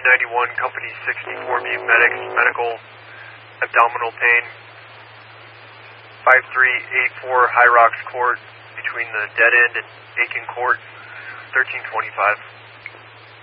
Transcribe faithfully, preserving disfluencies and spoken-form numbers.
ninety-one, Company sixty-four B Medics, medical abdominal pain. five three eight four High Rocks Court, between the Dead End and Aiken Court, thirteen twenty-five.